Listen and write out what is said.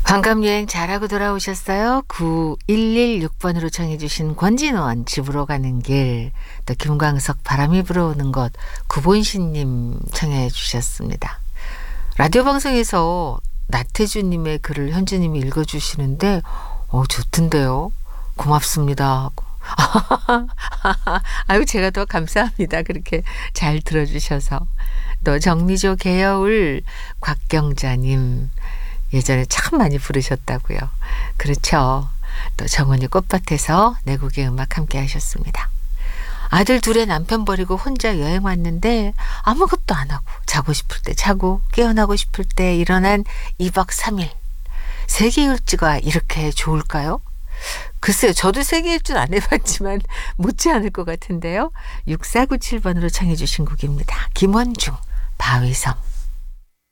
관광여행 잘하고 돌아오셨어요? 9116번으로 청해 주신 권진원 집으로 가는 길, 또 김광석 바람이 불어오는 것, 구본신님 청해 주셨습니다. 라디오 방송에서 나태주님의 글을 현주님이 읽어주시는데 좋던데요. 고맙습니다. 아유, 제가 더 감사합니다. 그렇게 잘 들어주셔서. 또 정미조 개여울 곽경자님, 예전에 참 많이 부르셨다고요. 그렇죠. 또 정은이 꽃밭에서 내국의 음악 함께 하셨습니다. 아들 둘에 남편 버리고 혼자 여행 왔는데 아무것도 안 하고 자고 싶을 때 자고 깨어나고 싶을 때 일어난 2박 3일. 세계 일주가 이렇게 좋을까요? 글쎄요. 저도 세계 일주 안 해봤지만 못지 않을 것 같은데요. 6497번으로 청해 주신 곡입니다. 김원중, 바위섬.